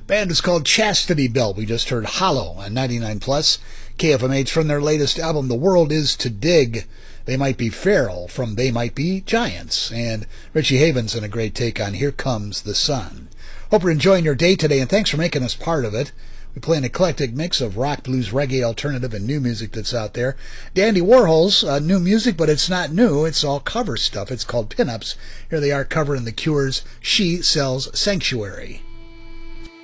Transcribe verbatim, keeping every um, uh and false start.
Band is called Chastity Belt. We just heard Hollow on ninety-nine plus K F M H from their latest album, The World Is to Dig. They Might Be Feral from They Might Be Giants. And Richie Havens in a great take on Here Comes the Sun. Hope you're enjoying your day today, and thanks for making us part of it. We play an eclectic mix of rock, blues, reggae, alternative, and new music that's out there. Dandy Warhol's uh, new music, but it's not new. It's all cover stuff. It's called Pinups. Here they are covering The Cure's She Sells Sanctuary.